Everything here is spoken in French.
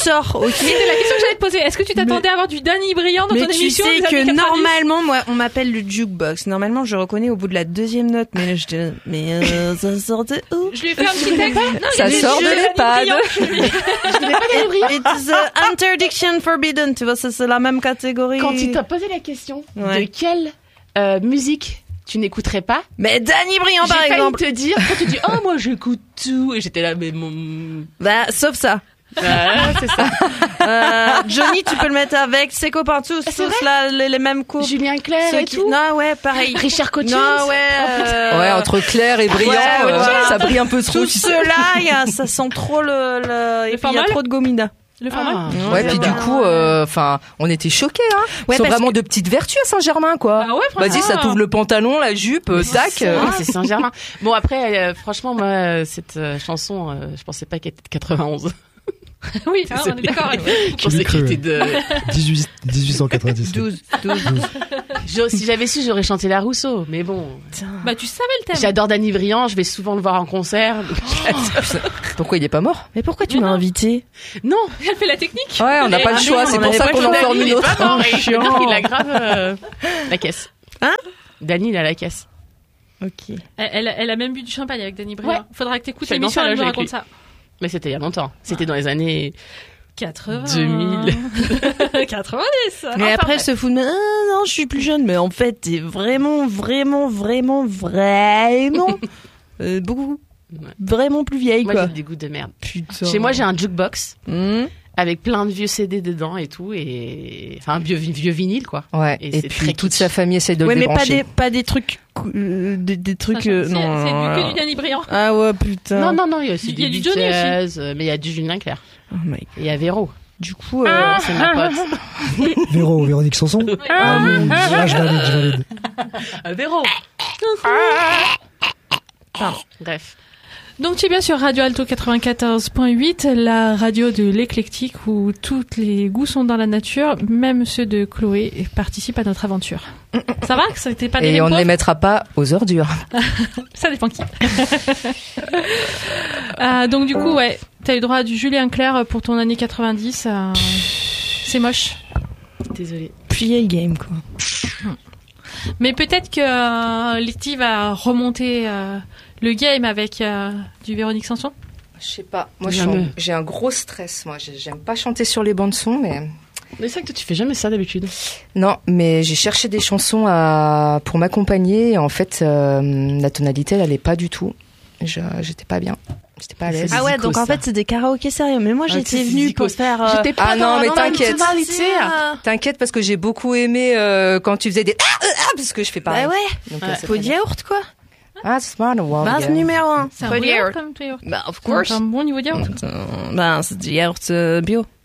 sors, ok? C'était la question que j'allais te poser. Est-ce que tu t'attendais à avoir du Danny Briand dans ton émission? Mais tu sais que normalement, moi, on m'appelle le jukebox. Normalement, je reconnais au bout de la deuxième note, mais là, ça sort de où? Je lui ai fait un petit texte. Non, ça sort de l'EHPAD. It's interdiction forbidden, tu vois, c'est la même catégorie. Quand il t'a posé la question de quelle musique tu n'écouterais pas, mais Danny Briand par exemple. J'ai failli te dire, quand tu dis oh moi j'écoute tout, et j'étais là mais sauf ça. C'est ça. Johnny, tu peux le mettre avec ses copains tous là, les mêmes couples. Julien Clerc et tout. Non, ouais, pareil. Richard Cochins. Non, ouais. Ouais, entre Claire et Briand, ça brille un peu trop. Tout cela, ça sent trop et puis il y a trop de gomina. Le format. Ouais, puis du coup, on était choqués, hein. Ils sont vraiment de petites vertus à Saint-Germain, quoi. Ah ouais, vas-y, ça t'ouvre le pantalon, la jupe, tac. C'est Saint-Germain. Bon, après, franchement, moi, cette chanson, je pensais pas qu'elle était de 91. Oui, on est d'accord. Je pensais qu'elle était de 1890. 12. Si j'avais su, j'aurais chanté la Rousseau, mais bon. Bah, tu savais le thème. J'adore Danny Briand, je vais souvent le voir en concert. Pourquoi il est pas mort? Mais pourquoi tu m'as invité? Non. Elle fait la technique. Ouais, on n'a pas le choix, c'est pour ça qu'on en forme une autre. Il a grave la caisse. Hein? Danny, il a la caisse. Ok. Elle a même bu du champagne avec Danny Briand. Ouais. Faudra que t'écoutes Je l'émission, elle nous avec raconte lui. ça. Mais c'était il y a longtemps. C'était dans les années 80. 2000. 90. Mais après, elle se fout de moi. Ah, non, je suis plus jeune. Mais en fait, t'es vraiment beaucoup. Ouais. Vraiment plus vieille, Moi, quoi. j'ai des goûts de merde. Putain. Chez moi, j'ai un jukebox. avec plein de vieux CD dedans et tout, et enfin vieux vinyle quoi. Ouais. Et puis toute sa famille essaie de le débrancher. Mais pas des trucs des trucs c'est non. C'est que du Danny Briand. Ah ouais putain. Non, il y a aussi du du Johnny jazz, mais il y a du Julien Clerc. Oh my God. Et il y a Véro. Du coup c'est ma pote. Véronique Sanson. Ah mon Dieu, là, je valide. Véro. Pardon. Bref. Donc tu es bien sur Radio Alto 94.8, la radio de l'éclectique où tous les goûts sont dans la nature, même ceux de Chloé, et participent à notre aventure. Ça va? Ça n'était pas des Et on ne les mettra pas aux ordures. Ça dépend qui. Donc du coup, ouais, t'as eu droit à du Julien Clerc pour ton année 90. C'est moche. Désolée. Puis game quoi. Mais peut-être que Letty va remonter le game avec du Véronique Sanson. Je sais pas. Moi, j'ai un gros stress. Moi, j'aime pas chanter sur les bandes son, mais. Mais c'est vrai que toi, tu fais jamais ça d'habitude. Non, mais j'ai cherché des chansons pour m'accompagner. Et en fait, la tonalité, elle allait pas du tout. J'étais pas bien. J'étais pas à l'aise. Ah ouais, donc en fait c'est des karaokés sérieux. Mais moi j'étais venue pour faire. J'étais pas non, mais t'inquiète. T'inquiète parce que j'ai beaucoup aimé quand tu faisais des parce que je fais pareil. Bah ouais. Donc, pot de yaourt quoi. Ah, c'est smart one. Base numéro 1. C'est un bon yaourt comme yaourt. Bah of course. C'est un bon niveau de yaourt. Bah c'est du yaourt bio.